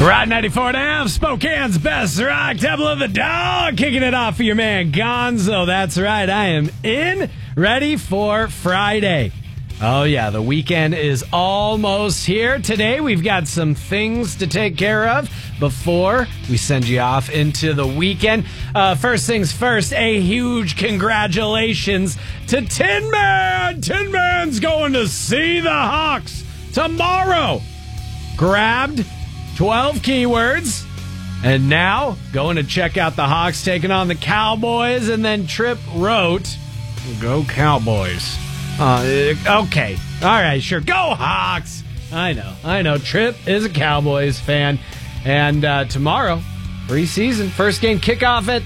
Ride 94.5, Spokane's best rock, Temple of the Dog, kicking it off for your man Gonzo. That's right, I am in, ready for Friday. Oh yeah, the weekend is almost here. Today we've got some things to take care of before we send you off into the weekend. First things first, a huge congratulations to Tin Man. Tin Man's going to see the Hawks tomorrow. Grabbed 12 keywords, and now going to check out the Hawks taking on the Cowboys, and then Trip wrote, "Go Cowboys." Okay. All right, sure. Go Hawks. I know. Trip is a Cowboys fan, and tomorrow, preseason, first game kickoff at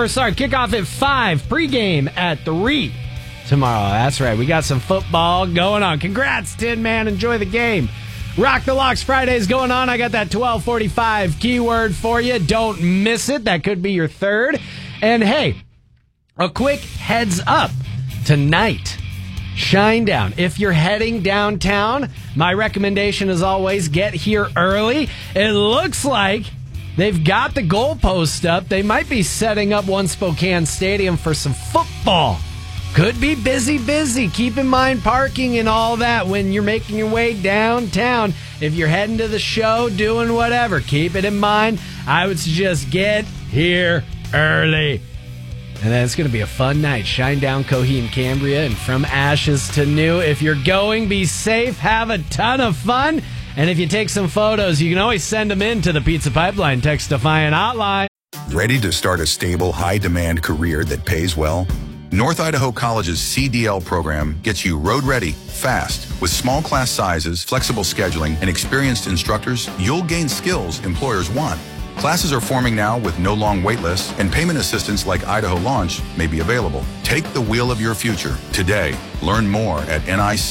5, pregame at 3 tomorrow. That's right. We got some football going on. Congrats, Tin Man. Enjoy the game. Rock the Locks Friday is going on. I got that 12:45 keyword for you. Don't miss it. That could be your third. And hey, a quick heads up. Tonight, Shinedown. If you're heading downtown, my recommendation is always get here early. It looks like they've got the goalpost up. They might be setting up One Spokane Stadium for some football. Could be busy. Keep in mind parking and all that when you're making your way downtown. If you're heading to the show, doing whatever, keep it in mind. I would suggest get here early. And then it's going to be a fun night. Shinedown, Cohee, and Cambria, and from ashes to new. If you're going, be safe, have a ton of fun. And if you take some photos, you can always send them in to the Pizza Pipeline Text Defiant hotline. Ready to start a stable, high-demand career that pays well? North Idaho College's CDL program gets you road-ready, fast. With small class sizes, flexible scheduling, and experienced instructors, you'll gain skills employers want. Classes are forming now with no long wait lists, and payment assistance like Idaho Launch may be available. Take the wheel of your future today. Learn more at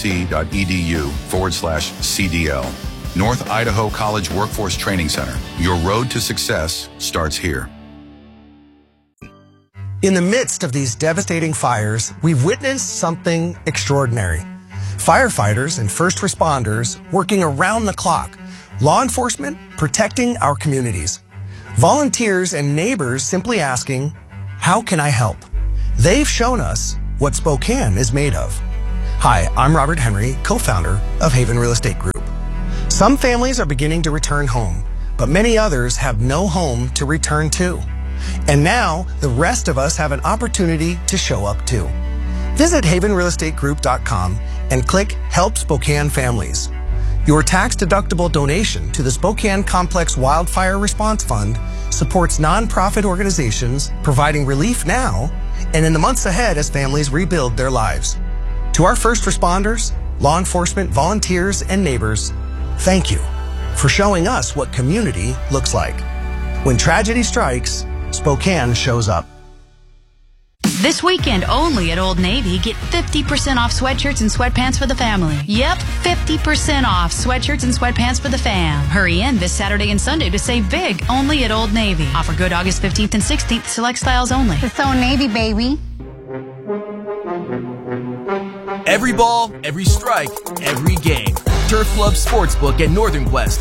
nic.edu/CDL. North Idaho College Workforce Training Center. Your road to success starts here. In the midst of these devastating fires, we've witnessed something extraordinary. Firefighters and first responders working around the clock. Law enforcement protecting our communities. Volunteers and neighbors simply asking, how can I help? They've shown us what Spokane is made of. Hi, I'm Robert Henry, co-founder of Haven Real Estate Group. Some families are beginning to return home, but many others have no home to return to. And now, the rest of us have an opportunity to show up too. Visit havenrealestategroup.com and click Help Spokane Families. Your tax-deductible donation to the Spokane Complex Wildfire Response Fund supports nonprofit organizations providing relief now and in the months ahead as families rebuild their lives. To our first responders, law enforcement, volunteers, and neighbors, thank you for showing us what community looks like. When tragedy strikes, Spokane shows up. This weekend only at Old Navy, get 50% off sweatshirts and sweatpants for the family. Yep, 50% off sweatshirts and sweatpants for the fam. Hurry in this Saturday and Sunday to save big only at Old Navy. Offer good August 15th and 16th, select styles only. It's Old Navy, baby. Every ball, every strike, every game. Turf Club Sportsbook at Northern Quest.